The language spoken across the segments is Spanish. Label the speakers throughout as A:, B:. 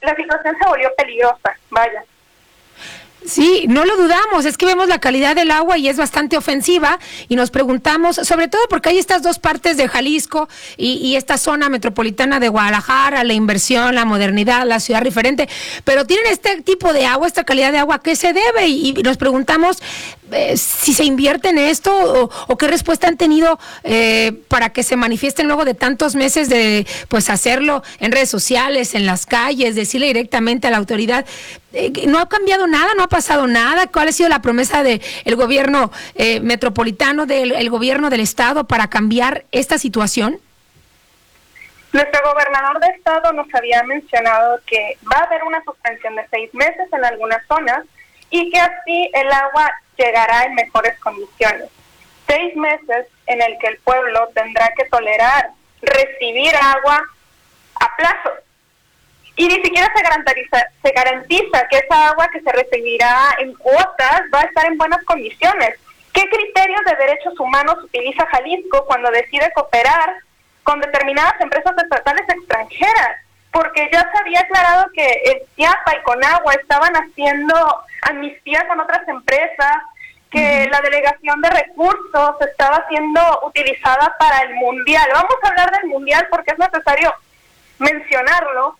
A: la situación se volvió peligrosa, vaya.
B: Sí, no lo dudamos, es que vemos la calidad del agua y es bastante ofensiva y nos preguntamos, sobre todo porque hay estas dos partes de Jalisco y esta zona metropolitana de Guadalajara, la inversión, la modernidad, la ciudad referente, pero tienen este tipo de agua, esta calidad de agua, ¿a qué se debe? Y nos preguntamos si se invierte en esto o qué respuesta han tenido para que se manifiesten luego de tantos meses de pues hacerlo en redes sociales, en las calles, decirle directamente a la autoridad. ¿No ha cambiado nada? ¿No ha pasado nada? ¿Cuál ha sido la promesa del gobierno metropolitano, del gobierno del estado para cambiar esta situación?
A: Nuestro gobernador de estado nos había mencionado que va a haber una suspensión de 6 meses en algunas zonas y que así el agua llegará en mejores condiciones. 6 meses en el que el pueblo tendrá que tolerar recibir agua a plazo. Y ni siquiera se garantiza que esa agua que se recibirá en cuotas va a estar en buenas condiciones. ¿Qué criterios de derechos humanos utiliza Jalisco cuando decide cooperar con determinadas empresas estatales extranjeras? Porque ya se había aclarado que el CIAPA y Conagua estaban haciendo amnistía con otras empresas, que la delegación de recursos estaba siendo utilizada para el Mundial. Vamos a hablar del Mundial porque es necesario mencionarlo.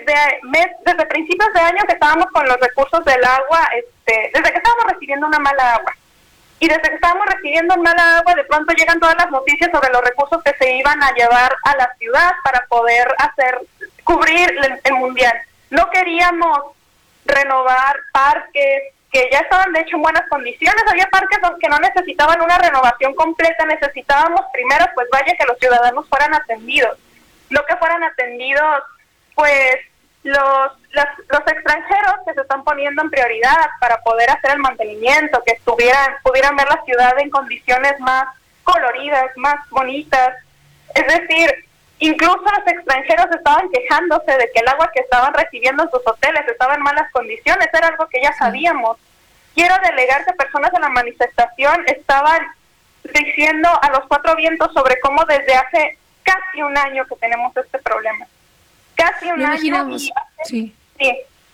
A: Desde principios de año que estábamos con los recursos del agua, desde que estábamos recibiendo una mala agua. Y desde que estábamos recibiendo mala agua, de pronto llegan todas las noticias sobre los recursos que se iban a llevar a la ciudad para poder cubrir el Mundial. No queríamos renovar parques que ya estaban de hecho en buenas condiciones. Había parques que no necesitaban una renovación completa, necesitábamos primero, pues vaya, que los ciudadanos fueran atendidos. No que fueran atendidos pues los extranjeros que se están poniendo en prioridad para poder hacer el mantenimiento, que pudieran ver la ciudad en condiciones más coloridas, más bonitas. Es decir, incluso los extranjeros estaban quejándose de que el agua que estaban recibiendo en sus hoteles estaba en malas condiciones, era algo que ya sabíamos. Quiero delegar que personas en la manifestación estaban diciendo a los 4 vientos sobre cómo desde hace casi un año que tenemos este problema. Casi un año.
B: Sí.
A: Sí.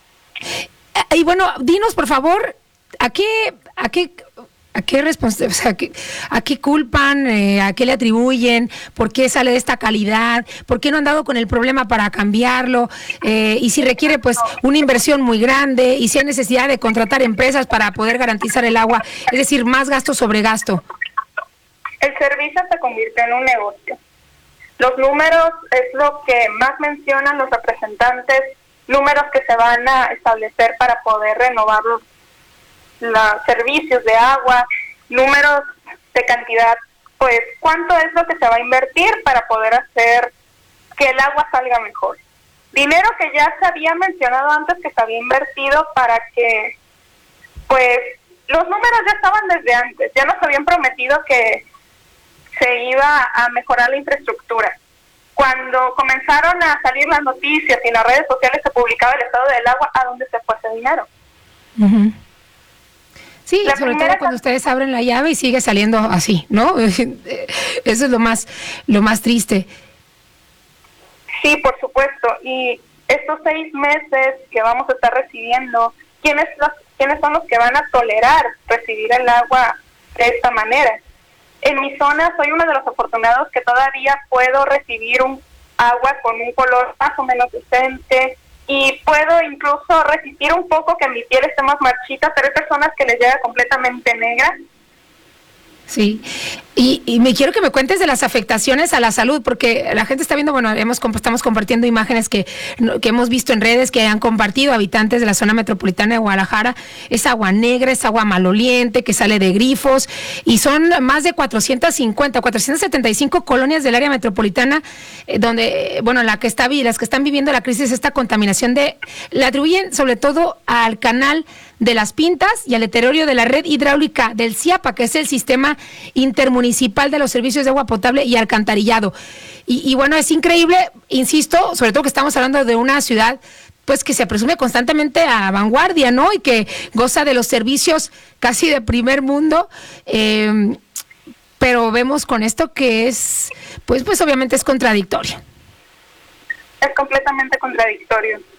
B: Y bueno, dinos por favor, ¿a qué a qué culpan, a qué le atribuyen, por qué sale de esta calidad, por qué no han dado con el problema para cambiarlo, y si requiere pues una inversión muy grande, y si hay necesidad de contratar empresas para poder garantizar el agua, es decir, más gasto sobre gasto?
A: El servicio se convirtió en un negocio. Los números es lo que más mencionan los representantes, números que se van a establecer para poder renovar los servicios de agua, números de cantidad, pues cuánto es lo que se va a invertir para poder hacer que el agua salga mejor. Dinero que ya se había mencionado antes que se había invertido para que, pues, los números ya estaban desde antes, ya nos habían prometido que se iba a mejorar la infraestructura. Cuando comenzaron a salir las noticias y en las redes sociales se publicaba el estado del agua, ¿a dónde se fue ese dinero?
B: Uh-huh. Sí, sobre todo cuando ustedes abren la llave y sigue saliendo así, ¿no? Eso es lo más triste.
A: Sí, por supuesto. Y estos 6 meses que vamos a estar recibiendo, ¿quiénes son los que van a tolerar recibir el agua de esta manera? En mi zona soy uno de los afortunados que todavía puedo recibir un agua con un color más o menos decente y puedo incluso resistir un poco que mi piel esté más marchita, pero hay personas que les llega completamente negra.
B: Sí, y me quiero que me cuentes de las afectaciones a la salud, porque la gente está viendo, bueno, estamos compartiendo imágenes que hemos visto en redes, que han compartido habitantes de la zona metropolitana de Guadalajara. Es agua negra, es agua maloliente, que sale de grifos, y son más de 475 colonias del área metropolitana, donde, bueno, las que están viviendo la crisis, esta contaminación la atribuyen sobre todo al canal de Las Pintas y al deterioro de la red hidráulica del CIAPA, que es el Sistema Intermunicipal de los Servicios de Agua Potable y Alcantarillado. Y bueno, es increíble, insisto, sobre todo que estamos hablando de una ciudad pues que se presume constantemente a vanguardia, ¿no? Y que goza de los servicios casi de primer mundo, pero vemos con esto que es, pues obviamente es contradictorio.
A: Es completamente contradictorio.